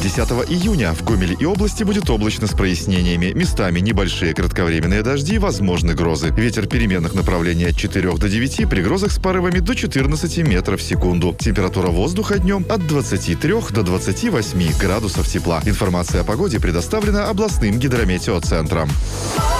10 июня в Гомеле и области будет облачно с прояснениями. Местами небольшие кратковременные дожди, возможны грозы. Ветер переменных направлений от 4 до 9, при грозах с порывами до 14 метров в секунду. Температура воздуха днем от 23 до 28 градусов тепла. Информация о погоде предоставлена областным гидрометеоцентром.